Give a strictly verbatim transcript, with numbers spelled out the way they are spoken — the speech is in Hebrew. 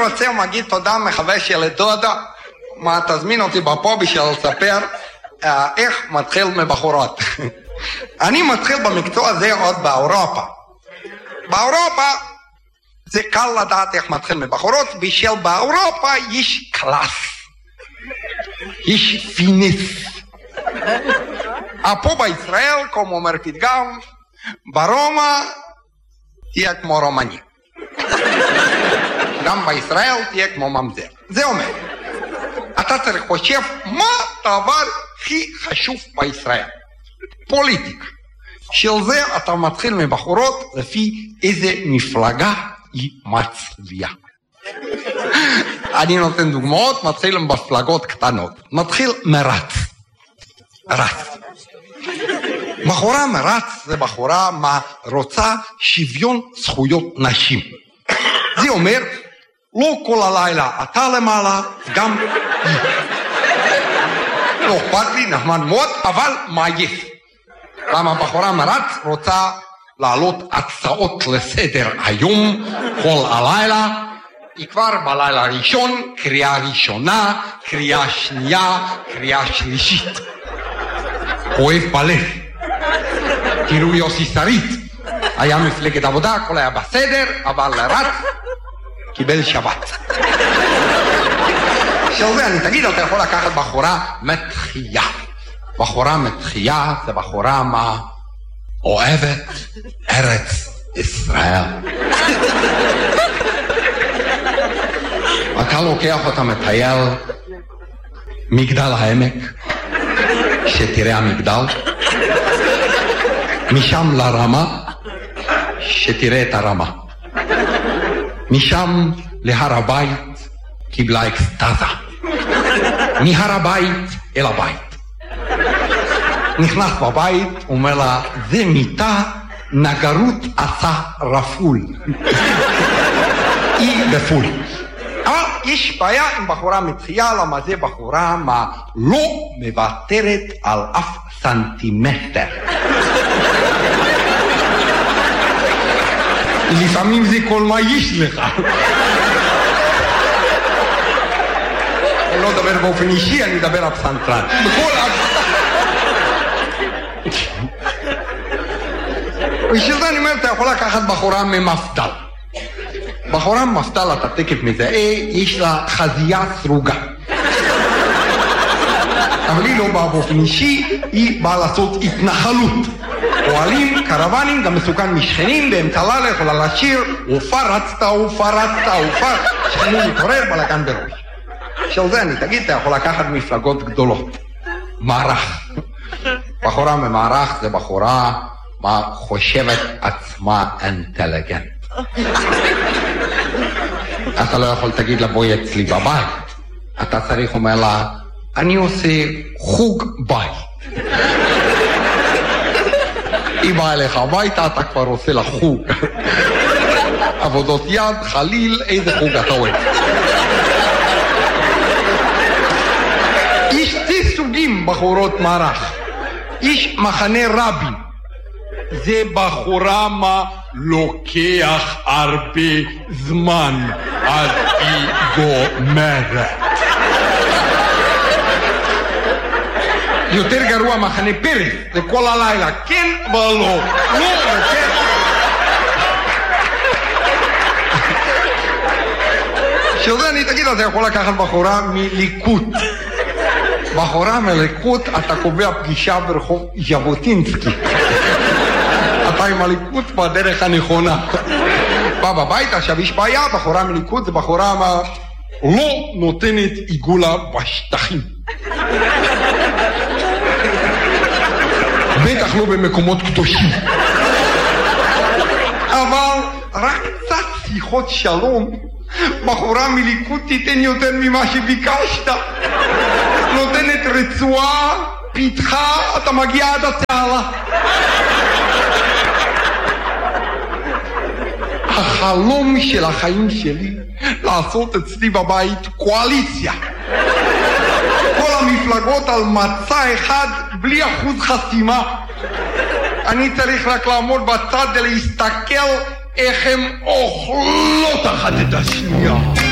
רוצה ומגיד תודה מחווה של דודה, מה תזמין אותי בפה בשביל לספר אה, איך מתחיל מבחורות. אני מתחיל במקצוע הזה עוד באירופה. באירופה זה קל לדעת איך מתחיל מבחורות, בשביל באירופה יש קלאס, יש פינס. פה בישראל, כמו אומר פתגם, ברומא תהיה כמו רומני. גם בישראל תהיה כמו ממזר. זה אומר, אתה צריך חושב מה הדבר הכי חשוב בישראל. פוליטיקה. של זה אתה מתחיל מבחורות לפי איזה מפלגה היא מצביעה. אני נותן דוגמאות, מתחיל עם מפלגות קטנות. מתחיל מרץ. רץ. בחורה מרץ זה בחורה מה רוצה שוויון זכויות נשים. זה אומר, לא כל הלילה אתה למעלה, גם היא. לא אכפת לי, נחמד מאוד, אבל מה יש? למה בחורה מרץ רוצה לעלות הצעות לסדר היום, כל הלילה, היא כבר בלילה הראשון, קריאה ראשונה, קריאה שנייה, קריאה שלישית. אוהב בלב. תראו יוסי שריד, היה מפלגת עבודה, הכל היה בסדר, אבל רץ, קיבל שבת. של זה אני תגיד, אתה יכול לקחת בחורה מתחייה. בחורה מתחייה זה בחורה מה אוהבת ארץ ישראל. אתה לוקח אותה מטייל מגדל העמק, שתראה המגדל, משם לרמה, שתראה את הרמה, משם להר הבית, קיבלה אקסטזה, מהר הבית אל הבית. נכנס בבית, אומר לה, זה מיטה, נגרות עשה רפול. היא בפול. אבל יש בעיה עם בחורה מתחייה, למה זה בחורה מה לא מוותרת על אף סנטימטר. לפעמים זה כל מה יש לך. אני לא מדבר באופן אישי, אני מדבר על פסנתרן. בכל בשביל זה אני אומר, אתה יכול לקחת בחורה ממפדל. בחורה ממפדל, אתה תקף מזהה, יש לה חזייה סרוגה. אבל היא לא באה באופן אישי, היא באה לעשות התנחלות. פועלים, קרוונים, גם מסוכן משכנים, באמצע לילה יכולה לשיר, ופרצת, ופרצת, ופרצת, שכנים מתעורר, בלגן בראש. של זה אני תגיד, אתה יכול לקחת מפלגות גדולות. מערך. בחורה ממערך זה בחורה מה חושבת עצמה אינטליגנט. אתה לא יכול תגיד לה בואי אצלי בבית. אתה צריך אומר לה, אני עושה חוג בית. היא באה אליך הביתה, אתה כבר עושה לה חוג. עבודות יד, חליל, איזה חוג אתה אוהב. יש שתי סוגים בחורות מערך. יש מחנה רבין. זה בחורה מה לוקח הרבה זמן עד היא גומרת. יותר גרוע מחנה פרס, זה כל הלילה, כן ולא, לא וכן. שזה אני תגיד, אתה יכול לקחת בחורה מליכוד. בחורה מליכוד, אתה קובע פגישה ברחוב ז'בוטינסקי. אתה עם הליכוד בדרך הנכונה. בא בבית, עכשיו יש בעיה, בחורה מליכוד זה בחורה מה לא נותנת עיגולה בשטחים. בטח לא במקומות קדושים. אבל רק קצת שיחות שלום, בחורה מליכוד תיתן יותר ממה שביקשת. נותנת רצועה, פיתחה, אתה מגיע עד הצהלה. החלום של החיים שלי לעשות אצלי בבית קואליציה. כל המפלגות על מצע אחד בלי אחוז חסימה. אני צריך רק לעמוד בצד ולהסתכל איך הם אוכלות אחת את השנייה.